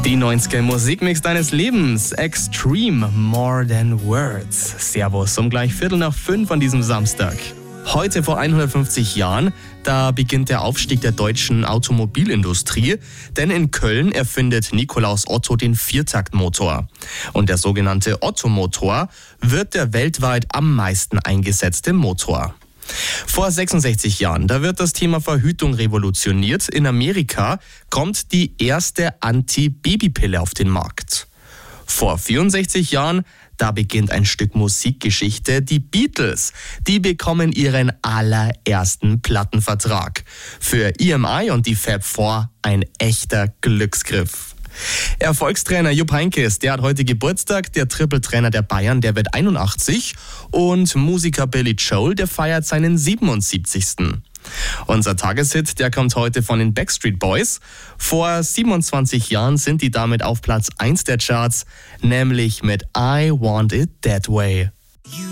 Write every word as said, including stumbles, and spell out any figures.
Die neunziger Musikmix deines Lebens. Extreme, More Than Words. Servus, um gleich Viertel nach fünf an diesem Samstag. Heute vor hundertfünfzig Jahren, da beginnt der Aufstieg der deutschen Automobilindustrie, denn in Köln erfindet Nikolaus Otto den Viertaktmotor. Und der sogenannte Ottomotor wird der weltweit am meisten eingesetzte Motor. Vor sechsundsechzig Jahren, da wird das Thema Verhütung revolutioniert. In Amerika kommt die erste Anti-Baby-Pille auf den Markt. Vor vierundsechzig Jahren, da beginnt ein Stück Musikgeschichte. Die Beatles, die bekommen ihren allerersten Plattenvertrag. Für E M I und die Fab Four ein echter Glücksgriff. Erfolgstrainer Jupp Heynckes, der hat heute Geburtstag. Der Trippeltrainer der Bayern, der wird einundachtzig. Und Musiker Billy Joel, der feiert seinen siebenundsiebzigsten Unser Tageshit, der kommt heute von den Backstreet Boys. Vor siebenundzwanzig Jahren sind die damit auf Platz eins der Charts, nämlich mit I Want It That Way.